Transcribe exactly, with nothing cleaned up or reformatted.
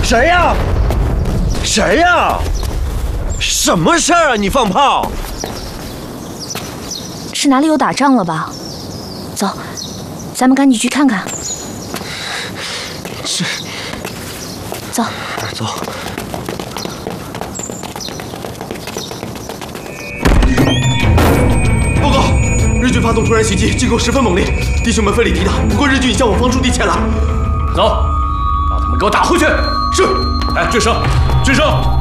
谁呀？谁呀？什么事儿啊？你放炮？ 是哪里有打仗了吧？走，咱们赶紧去看看。 是。 走。 走。 报告，日军发动突然袭击，进攻十分猛烈，弟兄们奋力抵挡，不过日军已向我方驻地前来。 走，把他们给我打回去。 是。 哎，俊生，俊生，